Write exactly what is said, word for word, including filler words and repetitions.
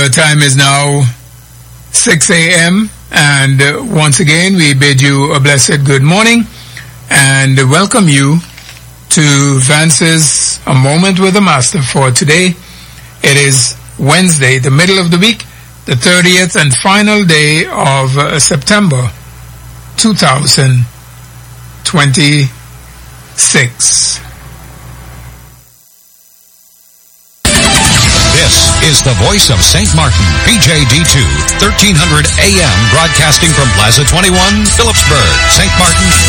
The time is now six a.m. and uh, once again we bid you a blessed good morning and welcome you to Vance's A Moment with the Master for today. It is Wednesday, the middle of the week, the thirtieth and final day of uh, September two thousand twenty-six. This is the voice of Saint Martin, P J D two, thirteen hundred A M, broadcasting from Plaza twenty-one, Phillipsburg, Saint Martin.